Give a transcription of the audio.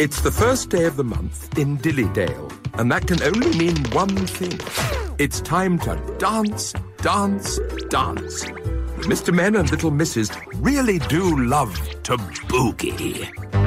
It's the first day of the month in Dillydale, and that can only mean one thing. It's time to dance, dance, dance. Mr. Men and Little Misses really do love to boogie.